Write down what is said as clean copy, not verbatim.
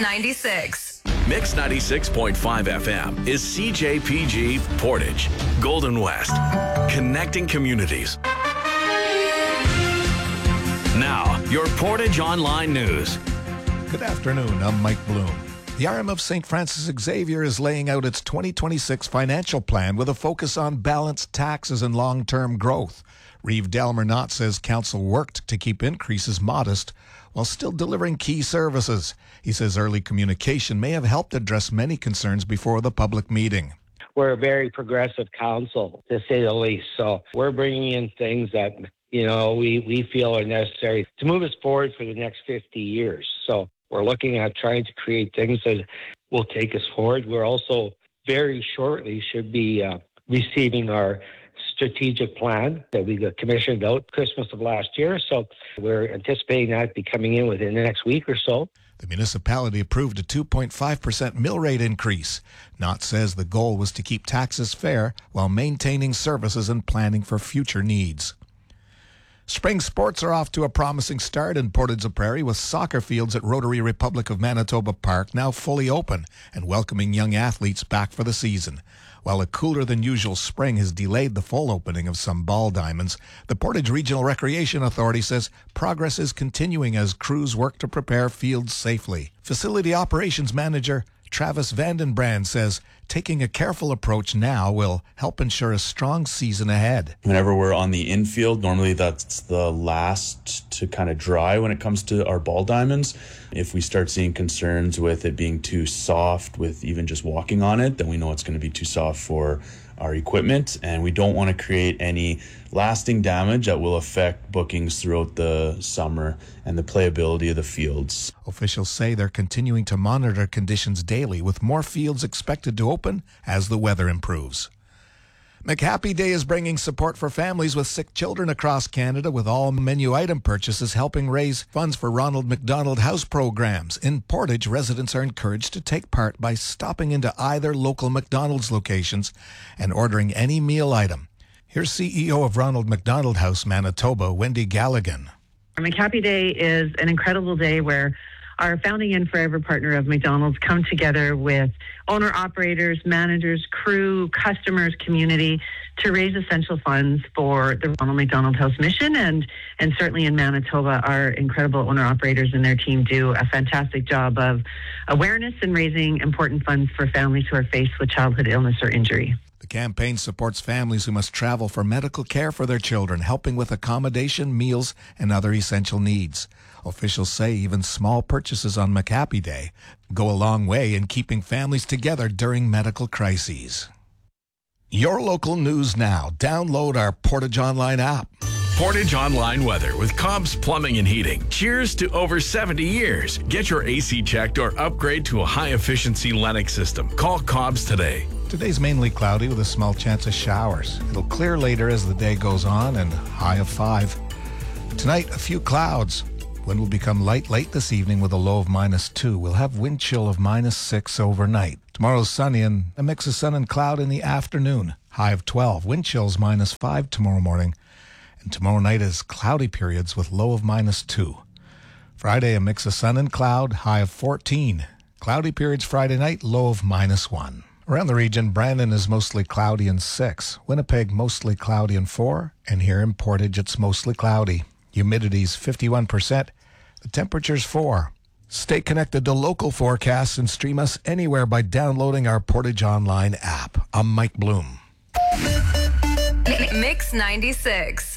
96. Mix 96.5 FM is CJPG Portage, Golden West, connecting communities. Now, your Portage Online News. Good afternoon, I'm Mike Bloom. The RM of St. Francis Xavier is laying out its 2026 financial plan with a focus on balanced taxes and long-term growth. Reeve Delmer-Knott says council worked to keep increases modest while still delivering key services. He says early communication may have helped address many concerns before the public meeting. We're a very progressive council, to say the least. So we're bringing in things that, we feel are necessary to move us forward for the next 50 years. So we're looking at trying to create things that will take us forward. We're also very shortly should be receiving our strategic plan that we got commissioned out Christmas of last year. So we're anticipating that be coming in within the next week or so. The municipality approved a 2.5% mill rate increase. Knott says the goal was to keep taxes fair while maintaining services and planning for future needs. Spring sports are off to a promising start in Portage-la-Prairie with soccer fields at Rotary Republic of Manitoba Park now fully open and welcoming young athletes back for the season. While a cooler than usual spring has delayed the full opening of some ball diamonds, the Portage Regional Recreation Authority says progress is continuing as crews work to prepare fields safely. Facility Operations Manager Travis Vandenbrand says taking a careful approach now will help ensure a strong season ahead. Whenever we're on the infield, normally that's the last to kind of dry when it comes to our ball diamonds. If we start seeing concerns with it being too soft with even just walking on it, then we know it's going to be too soft for our equipment, and we don't want to create any lasting damage that will affect bookings throughout the summer and the playability of the fields. Officials say they're continuing to monitor conditions daily, with more fields expected to open as the weather improves. McHappy Day is bringing support for families with sick children across Canada, with all menu item purchases helping raise funds for Ronald McDonald House programs. In Portage, residents are encouraged to take part by stopping into either local McDonald's locations and ordering any meal item. Here's CEO of Ronald McDonald House Manitoba, Wendy Galligan. McHappy Day is an incredible day where our founding and forever partner of McDonald's come together with owner-operators, managers, crew, customers, community to raise essential funds for the Ronald McDonald House mission. And certainly in Manitoba, our incredible owner-operators and their team do a fantastic job of awareness and raising important funds for families who are faced with childhood illness or injury. The campaign supports families who must travel for medical care for their children, helping with accommodation, meals, and other essential needs. Officials say even small purchases on McHappy Day go a long way in keeping families together during medical crises. Your local news now. Download our Portage Online app. Portage Online weather with Cobb's Plumbing and Heating. Cheers to over 70 years. Get your AC checked or upgrade to a high-efficiency Lennox system. Call Cobb's today. Today's mainly cloudy with a small chance of showers. It'll clear later as the day goes on and high of 5. Tonight, a few clouds. Wind will become light late this evening with a low of -2. We'll have wind chill of -6 overnight. Tomorrow's sunny and a mix of sun and cloud in the afternoon. High of 12. Wind chills -5 tomorrow morning. And tomorrow night is cloudy periods with low of -2. Friday, a mix of sun and cloud. High of 14. Cloudy periods Friday night. Low of -1. Around the region, Brandon is mostly cloudy and 6. Winnipeg, mostly cloudy and 4. And here in Portage, it's mostly cloudy. Humidity's 51%. The temperature's 4. Stay connected to local forecasts and stream us anywhere by downloading our Portage Online app. I'm Mike Bloom. Mix 96.